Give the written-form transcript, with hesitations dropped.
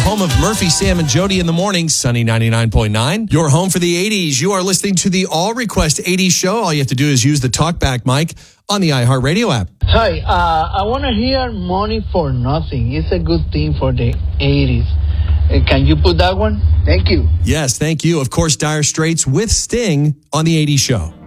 home of Murphy, Sam, and Jody in the morning, Sunny 99.9. Your home for the 80s. You are listening to the All Request 80s show. All you have to do is use the TalkBack mic on the iHeartRadio app. Hi, I want to hear Money for Nothing. It's a good thing for the 80s. Can you put that one? Thank you. Yes, thank you. Of course, Dire Straits with Sting on the 80s show.